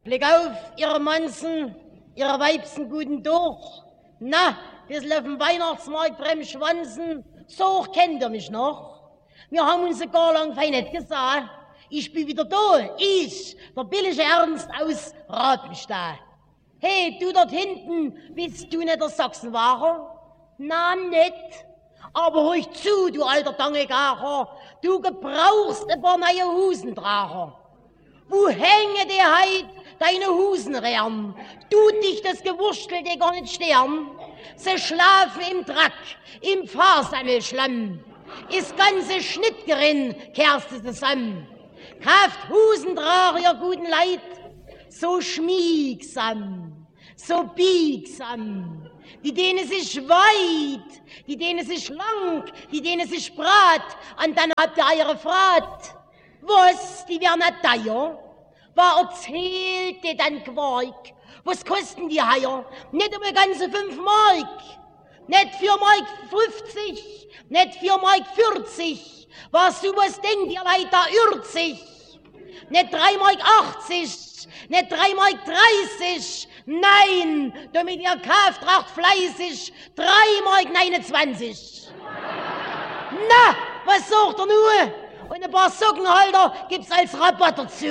Blick auf, Ihre Manzen, Ihre Weibsen guten durch. Na, bisschen auf dem Weihnachtsmarkt Bremschwanzen, so hoch kennt ihr mich noch. Wir haben uns gar lang fein nicht gesagt. Ich bin wieder da, ich, der billige Ernst aus Rabenstein. Hey, du dort hinten, bist du nicht der Sachsenwacher? Na, nicht. Aber hör zu, du alter Dangegacher, du gebrauchst ein paar neue Husendracher. Wo hänge die heit deine Husenrehren? Tut dich das Gewurstel dir gar nicht stern? Sie schlafen im Drack, im Fahrsammelschlamm. Ist ganze Schnittgerin kehrst du zusammen. Kauft Husendracher, ihr guten Leid, so schmiegsam, so biegsam. Die denen sich weit, die denen sich lang, die denen sich brat, und dann habt ihr eure Frat. Was, die werden nicht teuer? Was erzählt dir dann Quark? Was kosten die Haier? Nicht einmal ganze 5 Mark. Nicht 4 Mark 50, nicht 4 Mark 40. Was du was denkt, ihr Leute, da irrt sich. Nicht 3 Mark 80, nicht 3 Mark 30. Nein, damit ihr kauft, tracht fleißig 3 Mark 29. Na, was sagt ihr nur? Und ein paar Sockenhalter gibt's als Rabatt dazu.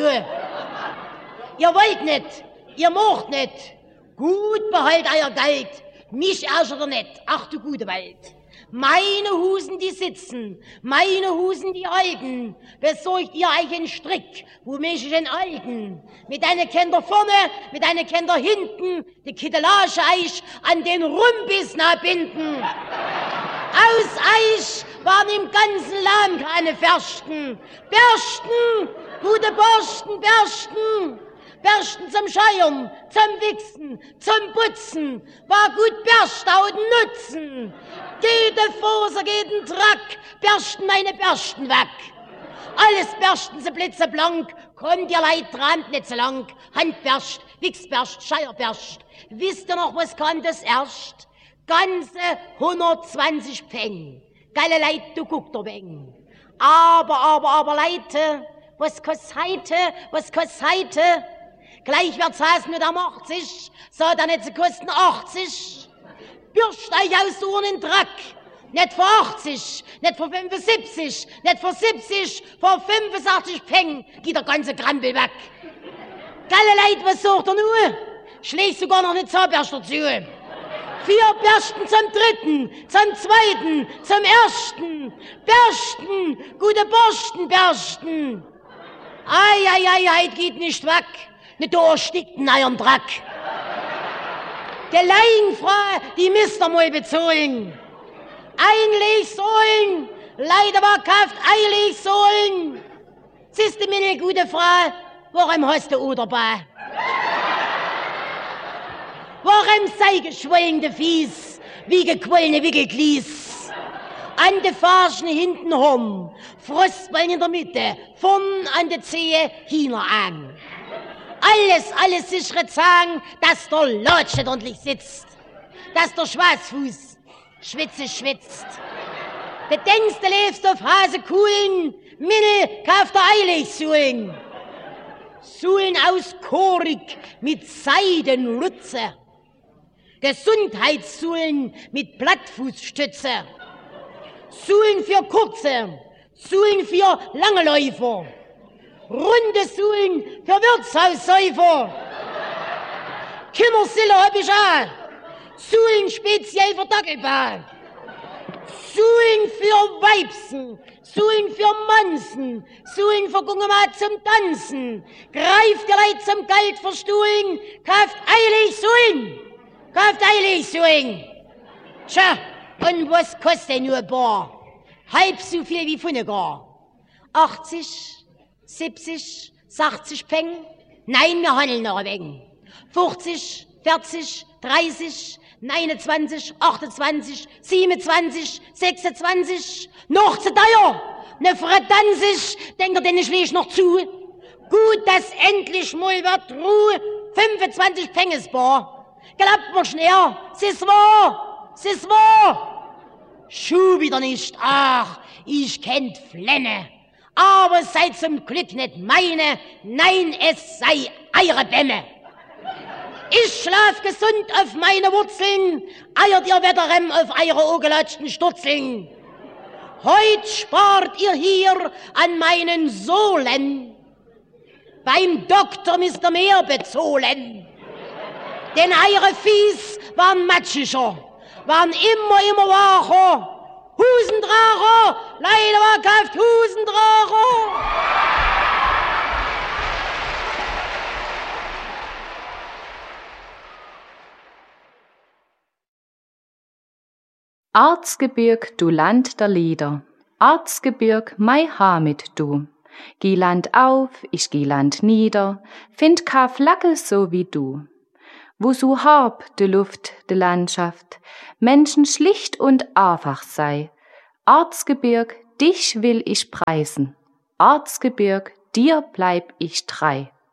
Ihr wollt nicht, ihr macht nicht. Gut, behalt euer Geld. Mich ärgert ihr nicht. Ach du gute Welt. Meine Husen, die sitzen, meine Husen, die halten. Besorgt ihr euch einen Strick, wo mich ich enthalten. Mit einer Kinder vorne, mit einer Kinder hinten, die Kittelage Eich an den Rumbiss binden. Aus Eich waren im ganzen Land keine Fersten. Bersten, gute Borsten, Bersten. Bersten zum Scheuern, zum Wichsen, zum Putzen, war gut Berstauden nutzen. Jede Faser, jeden Track, bersten meine Bersten weg. Alles bersten sie blitzeblank, kommt ihr Leid dran, nicht so lang. Handberst, Wichsberst, Scheierberst. Wisst ihr noch, was kam das erst? Ganze 120 Peng. Geile Leid, du guckt doch wegen. Aber, Leute, was kostet heute, was kostet heute? Gleich wird's heißen mit am 80, so dann nicht zu kosten 80. Bürst euch aus so einen Drack. Nicht für 80, nicht für 75, nicht für 70, für 85 Peng geht der ganze Krampel weg. Geile Leid, was sagt er nur? Schlägt sogar noch eine Zahnbürste dazu. 4 Bürsten zum dritten, zum zweiten, zum ersten. Bürsten, gute Borsten, Bürsten. Ei, geht nicht weg. Ne durchstickt in eurem Drack. Die Leinfrau, die müsst ihr mal bezahlen. Einlegsohlen, leider war kauft Einlegsohlen. Siehst du, meine gute Frau, warum hast du O dabei? Warum sei geschwollene Fies, wie gequollene Wickelglies? An de Farschen hinten rum, Frostbein in der Mitte, vorn an de Zehe, hiner an. Alles sichere Zahn, dass der Lotsch nicht ordentlich sitzt. Dass der Schwarzfuß schwitzt. Du denkst, du lebst auf Hasekuhlen, Minne kauft der Eiligsuhlen. Suhlen aus Korik mit Seidenrutze. Gesundheitssuhlen mit Plattfußstütze. Suhlen für Kurze, Suhlen für lange Läufer. Runde Suhlen für Wirtshaussäufer. Kimmersille hab ich auch. Suhlen speziell für Dackelbahn. Suhlen für Weibsen, Suhlen für Mansen, Suhlen für Gungemat zum Tanzen. Greift ihr Leid zum Geld verstuhlen, kauft eilig Suhlen. Tja, und was kostet nur ein Bar? Halb so viel wie Funnegar. 80, 70, 60 Peng? Nein, wir handeln noch ein wenig. 50, 40, 30, 29, 28, 27, 26, noch zu teuer. Ne Fredanzig, denkt ihr denn ich lege noch zu? Gut, dass endlich mal wird Ruhe, 25 Pengesbar. Glaubt mir schnell, es ist wahr. Schuh wieder nicht, ach, ich kennt Flenne. Aber es sei zum Glück nicht meine, nein, es sei eure Bämme. Ich schlaf gesund auf meine Wurzeln, eiert ihr Wetterem auf eure ogelatschten Sturzeln. Heut spart ihr hier an meinen Sohlen. Beim Doktor müsst ihr mehr bezahlen. Denn eure Fies waren matschiger, waren immer wacher. Husendracher, leider war kauft Husendracher. Arzgebirg, du Land der Lieder, Arzgebirg, mei Hamid du. Geh Land auf, ich geh Land nieder, find ka Flagge so wie du. Wo so hab de Luft, de Landschaft, Menschen schlicht und einfach sei. Arzgebirg, dich will ich preisen, Arzgebirg, dir bleib ich treu.